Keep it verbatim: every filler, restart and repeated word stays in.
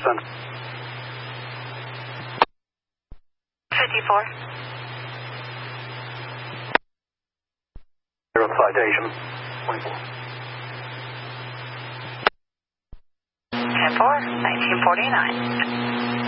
descent. fifty-four. Zero citation. twenty-four. ten four, nineteen forty-nine.